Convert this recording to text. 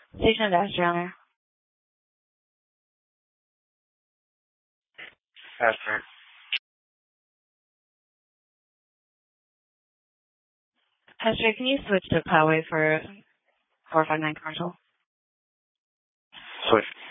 Station dash, Your Honor. Pastor. Pastor, can you switch to Poway for 459 commercial? Switch.